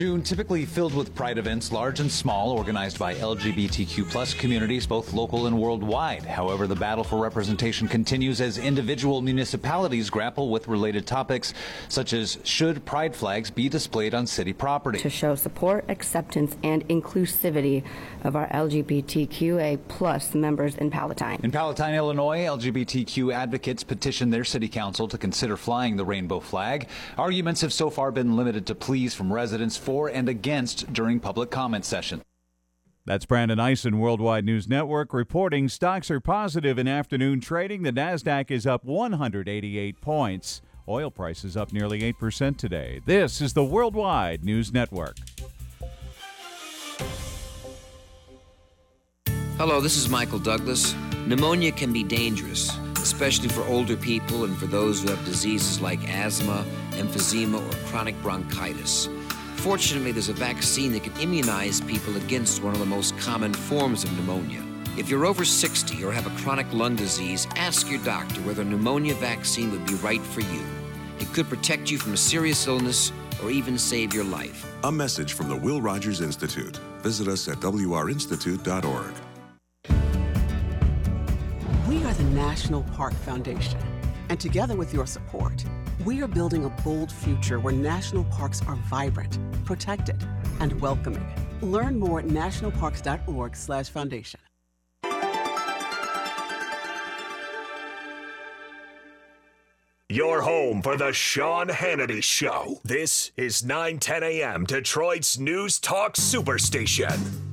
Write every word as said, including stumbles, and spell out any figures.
June typically filled with pride events, large and small, organized by L G B T Q plus communities, both local and worldwide. However, the battle for representation continues as individual municipalities grapple with related topics, such as should pride flags be displayed on city property? To show support, acceptance, and inclusivity of our L G B T Q A plus members in Palatine. In Palatine, Illinois, L G B T Q advocates petitioned their city council to consider flying the rainbow flag. Arguments have so far been limited to pleas from residents for and against during public comment session. That's Brandon Eisen, Worldwide News Network, reporting stocks are positive in afternoon trading. The NASDAQ is up one hundred eighty-eight points. Oil prices up nearly eight percent today. This is the Worldwide News Network. Hello, this is Michael Douglas. Pneumonia can be dangerous, especially for older people and for those who have diseases like asthma, emphysema, or chronic bronchitis. Fortunately, there's a vaccine that can immunize people against one of the most common forms of pneumonia. If you're over sixty or have a chronic lung disease, ask your doctor whether a pneumonia vaccine would be right for you. It could protect you from a serious illness or even save your life. A message from the Will Rogers Institute. Visit us at w r institute dot org. We are the National Park Foundation, and together with your support, we are building a bold future where national parks are vibrant, protected, and welcoming. Learn more at national parks dot org slash foundation. Your home for the Sean Hannity Show. This is nine ten a.m. Detroit's News Talk Superstation.